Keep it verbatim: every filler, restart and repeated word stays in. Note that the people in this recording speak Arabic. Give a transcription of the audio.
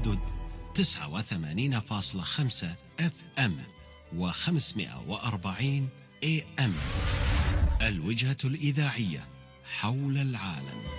تردد تسعة وثمانين فاصلة خمسة اف ام وخمسمائة وأربعين اي ام. الوجهة الإذاعية حول العالم.